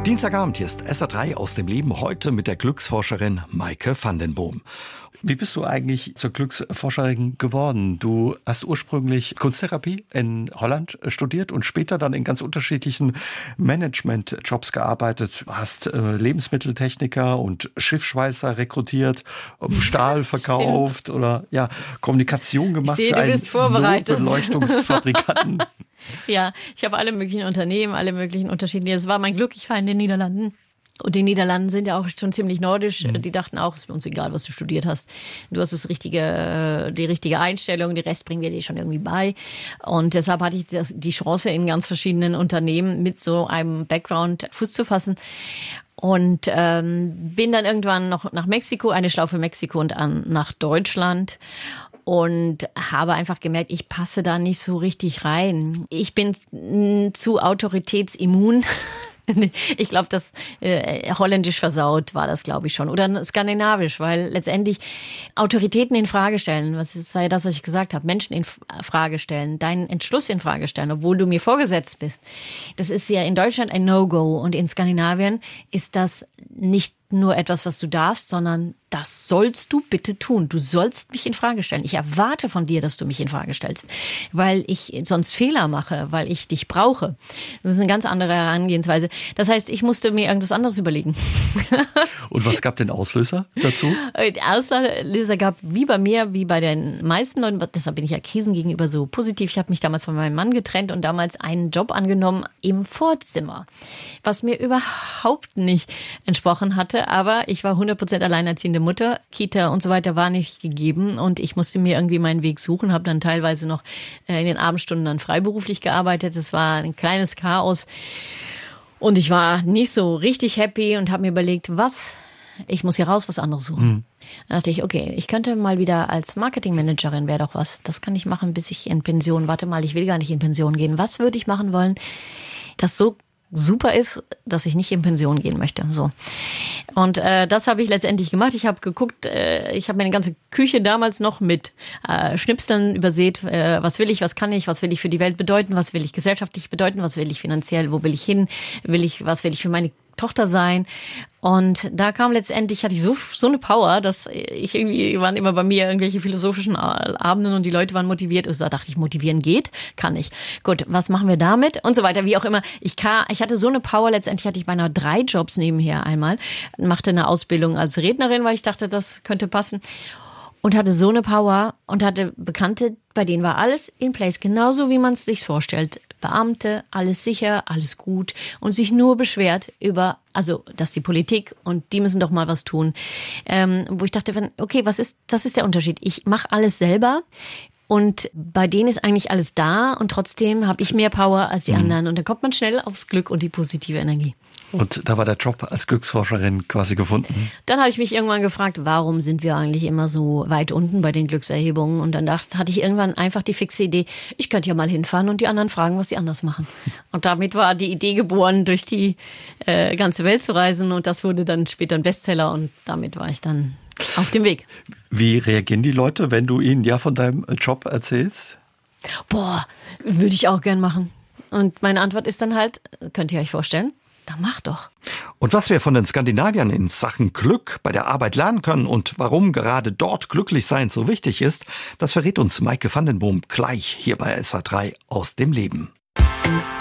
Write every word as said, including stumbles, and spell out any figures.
Dienstagabend, hier ist S R drei aus dem Leben, heute mit der Glücksforscherin Maike van den Boom. Wie bist du eigentlich zur Glücksforscherin geworden? Du hast ursprünglich Kunsttherapie in Holland studiert und später dann in ganz unterschiedlichen Management-Jobs gearbeitet. Du hast äh, Lebensmitteltechniker und Schiffsschweißer rekrutiert, Stahl verkauft oder ja Kommunikation gemacht. Ich sehe, du bist vorbereitet. Beleuchtungsfabrikanten. Ja, ich habe alle möglichen Unternehmen, alle möglichen Unterschiede. Es war mein Glück, ich war in den Niederlanden. Und die Niederlande sind ja auch schon ziemlich nordisch. Mhm. Die dachten auch, es ist uns egal, was du studiert hast. Du hast das richtige, die richtige Einstellung, den Rest bringen wir dir schon irgendwie bei. Und deshalb hatte ich das, die Chance, in ganz verschiedenen Unternehmen mit so einem Background Fuß zu fassen. Und ähm, bin dann irgendwann noch nach Mexiko, eine Schlaufe Mexiko und an nach Deutschland. Und habe einfach gemerkt, ich passe da nicht so richtig rein. Ich bin zu autoritätsimmun. Ich glaube, das äh, holländisch versaut war das, glaube ich schon. Oder skandinavisch, weil letztendlich Autoritäten in Frage stellen, was ist ja das, was ich gesagt habe, Menschen in Frage stellen, deinen Entschluss in Frage stellen, obwohl du mir vorgesetzt bist. Das ist ja in Deutschland ein No-Go und in Skandinavien ist das nicht nur etwas, was du darfst, sondern das sollst du bitte tun. Du sollst mich in Frage stellen. Ich erwarte von dir, dass du mich in Frage stellst, weil ich sonst Fehler mache, weil ich dich brauche. Das ist eine ganz andere Herangehensweise. Das heißt, ich musste mir irgendwas anderes überlegen. Und was gab den Auslöser dazu? Der Auslöser gab, wie bei mir, wie bei den meisten Leuten, deshalb bin ich ja Krisen gegenüber so positiv. Ich habe mich damals von meinem Mann getrennt und damals einen Job angenommen im Vorzimmer, was mir überhaupt nicht entsprochen hatte. Aber ich war hundert Prozent alleinerziehende Mutter, Kita und so weiter war nicht gegeben und ich musste mir irgendwie meinen Weg suchen, habe dann teilweise noch in den Abendstunden dann freiberuflich gearbeitet. Es war ein kleines Chaos und ich war nicht so richtig happy und habe mir überlegt, was, ich muss hier raus, was anderes suchen. Mhm. Dann dachte ich, okay, ich könnte mal wieder als Marketingmanagerin, wäre doch was, das kann ich machen, bis ich in Pension, warte mal, ich will gar nicht in Pension gehen. Was würde ich machen wollen, das so super ist, dass ich nicht in Pension gehen möchte. So. Und äh, das habe ich letztendlich gemacht. Ich habe geguckt, äh, ich habe meine ganze Küche damals noch mit äh, Schnipseln übersät. Äh, was will ich, was kann ich, was will ich für die Welt bedeuten, was will ich gesellschaftlich bedeuten, was will ich finanziell, wo will ich hin, will ich, was will ich für meine Tochter sein. Und da kam letztendlich, hatte ich so so eine Power, dass ich irgendwie, waren immer bei mir irgendwelche philosophischen Abenden und die Leute waren motiviert. Und da dachte ich, motivieren geht, kann ich. Gut, was machen wir damit? Und so weiter, wie auch immer. Ich kam, ich hatte so eine Power, letztendlich hatte ich beinahe drei Jobs nebenher einmal. Machte eine Ausbildung als Rednerin, weil ich dachte, das könnte passen. Und hatte so eine Power und hatte Bekannte, bei denen war alles in place, genauso wie man es sich vorstellt. Beamte, alles sicher, alles gut und sich nur beschwert über, also dass die Politik und die müssen doch mal was tun. Ähm, wo ich dachte, wenn, okay, was ist, was ist der Unterschied? Ich mache alles selber. Und bei denen ist eigentlich alles da und trotzdem habe ich mehr Power als die mhm. anderen. Und dann kommt man schnell aufs Glück und die positive Energie. Und da war der Job als Glücksforscherin quasi gefunden? Dann habe ich mich irgendwann gefragt, warum sind wir eigentlich immer so weit unten bei den Glückserhebungen? Und dann dachte, hatte ich irgendwann einfach die fixe Idee, ich könnte ja mal hinfahren und die anderen fragen, was sie anders machen. Und damit war die Idee geboren, durch die äh, ganze Welt zu reisen. Und das wurde dann später ein Bestseller und damit war ich dann auf dem Weg. Wie reagieren die Leute, wenn du ihnen ja von deinem Job erzählst? Boah, würde ich auch gern machen. Und meine Antwort ist dann halt, könnt ihr euch vorstellen, dann mach doch. Und was wir von den Skandinaviern in Sachen Glück bei der Arbeit lernen können und warum gerade dort glücklich sein so wichtig ist, das verrät uns Maike van den Boom gleich hier bei S R drei aus dem Leben.